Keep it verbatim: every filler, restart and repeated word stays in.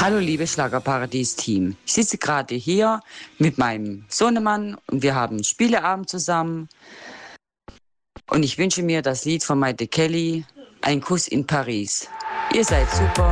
Hallo liebe Schlagerparadies-Team. Ich sitze gerade hier mit meinem Sohnemann und wir haben Spieleabend zusammen. Und ich wünsche mir das Lied von Maite Kelly, Ein Kuss in Paris. Ihr seid super.